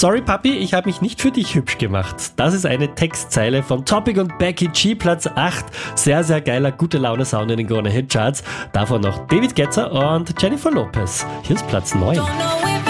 Sorry Papi, ich habe mich nicht für dich hübsch gemacht. Das ist eine Textzeile von Topic und Becky G, Platz 8. Sehr, sehr geiler, gute Laune-Sound in den Krone Hit Charts. Davon noch David Guetta und Jennifer Lopez. Hier ist Platz 9.